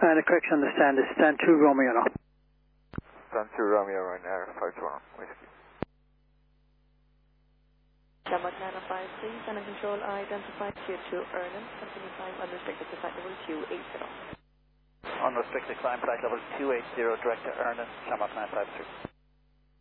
And a correction on the stand is stand 2 Romeo now. Stand 2 Romeo right now, 521 whiskey. Shamrock 953, Center Control, identified tier 2 Ernan, continue climb unrestricted to flight level 280. Unrestricted climb flight level 280, direct to Ernan, Shamrock 953.